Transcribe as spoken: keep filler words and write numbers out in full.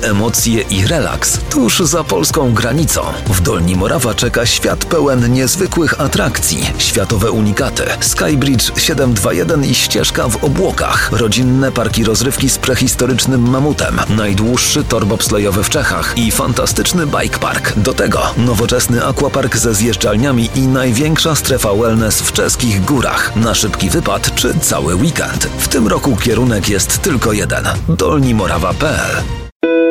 emocje i relaks tuż za polską granicą. W Dolni Morawa czeka świat pełen niezwykłych atrakcji, światowe unikaty, Skybridge siedem dwa jeden i ścieżka w obłokach, rodzinne parki rozrywki z prehistorycznym mamutem, najdłuższy tor bobslejowy w Czechach i fantastyczny bike park. Do tego nowoczesny aquapark ze zjeżdżalniami i największa strefa wellness w czeskich górach. Na szybki wypad czy cały weekend. W tym roku kierunek jest tylko jeden. dolnimorawa kropka pe el